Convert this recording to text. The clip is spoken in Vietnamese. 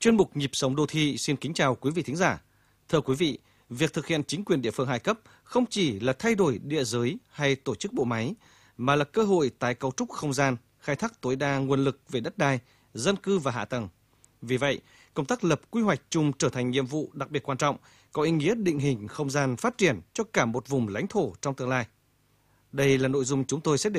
Chuyên mục Nhịp sống đô thị xin kính chào quý vị thính giả. Thưa quý vị, việc thực hiện chính quyền địa phương hai cấp không chỉ là thay đổi địa giới hay tổ chức bộ máy, mà là cơ hội tái cấu trúc không gian, khai thác tối đa nguồn lực về đất đai, dân cư và hạ tầng. Vì vậy, công tác lập quy hoạch chung trở thành nhiệm vụ đặc biệt quan trọng, có ý nghĩa định hình không gian phát triển cho cả một vùng lãnh thổ trong tương lai. Đây là nội dung chúng tôi sẽ đề